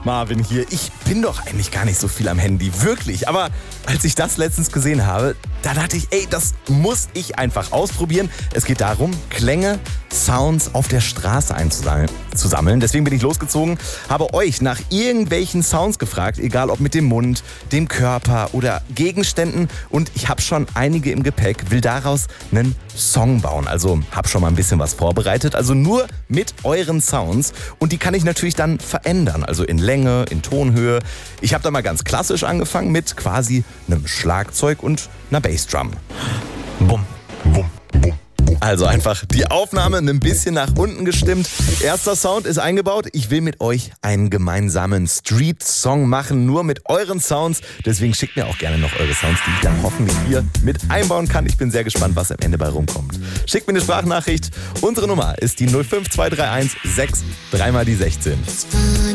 Marvin hier. Ich bin doch eigentlich gar nicht so viel am Handy, wirklich. Aber als ich das letztens gesehen habe, da dachte ich, das muss ich einfach ausprobieren. Es geht darum, Klänge, Sounds auf der Straße einzusammeln. Deswegen bin ich losgezogen, habe euch nach irgendwelchen Sounds gefragt, egal ob mit dem Mund, dem Körper oder Gegenständen. Und ich habe schon einige im Gepäck, will daraus einen Song bauen. Also habe schon mal ein bisschen was vorbereitet, also nur mit euren Sounds. Und die kann ich natürlich dann verändern, also in Länge, in Tonhöhe. Ich habe da mal ganz klassisch angefangen mit quasi einem Schlagzeug und einer Bassdrum. Bum, bum, bum. Also einfach die Aufnahme ein bisschen nach unten gestimmt. Erster Sound ist eingebaut. Ich will mit euch einen gemeinsamen Street-Song machen, nur mit euren Sounds. Deswegen schickt mir auch gerne noch eure Sounds, die ich dann hoffentlich hier mit einbauen kann. Ich bin sehr gespannt, was am Ende bei rumkommt. Schickt mir eine Sprachnachricht. Unsere Nummer ist die 05231 6 3 mal die 16.